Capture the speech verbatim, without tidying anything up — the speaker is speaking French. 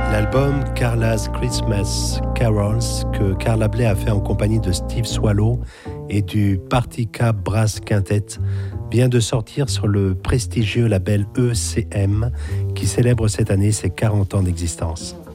L'album Carla's Christmas Carols, que Carla Bley a fait en compagnie de Steve Swallow et du Party Cap Brass Quintet, vient de sortir sur le prestigieux label E C M, qui célèbre cette année ses quarante ans d'existence.